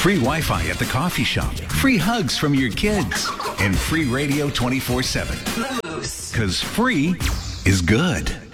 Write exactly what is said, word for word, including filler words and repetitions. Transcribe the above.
free Wi-Fi at the coffee shop, free hugs from your kids, and free radio twenty-four seven. Because free is good.